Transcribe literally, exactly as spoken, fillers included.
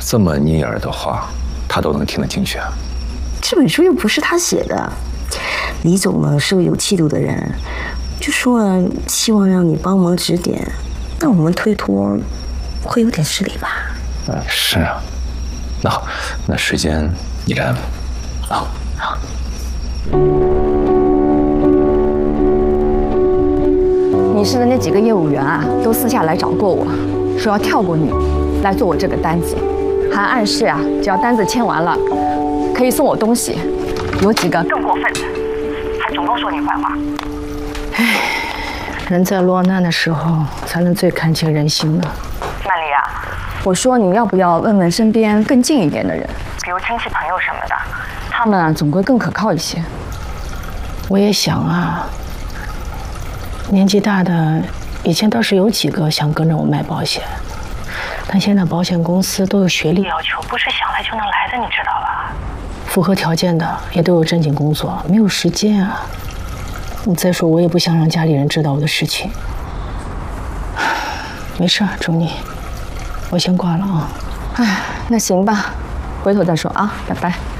这么逆耳的话，他都能听得进去啊？ 这本书又不是他写的，李总呢是个有气度的人，就说了希望让你帮忙指点，那我们推脱会有点失礼吧？ 嗯，是啊。那好，那时间你来安排。好，好。 你市的那几个业务员啊，都私下来找过我，说要跳过你，来做我这个单子，还暗示啊，只要单子签完了，可以送我东西。有几个更过分的，还主动说你坏话。 唉，人在落难的时候，才能最看清人心呢。 曼丽啊，我说你要不要问问身边更近一点的人，比如亲戚朋友什么的，他们啊总归更可靠一些。 我也想啊。年纪大的，以前倒是有几个想跟着我卖保险，但现在保险公司都有学历要求，不是想来就能来的，你知道吧？符合条件的也都有正经工作，没有时间啊。再说我也不想让家里人知道我的事情。没事，祝你，我先挂了啊。 哎，那行吧，回头再说啊，拜拜。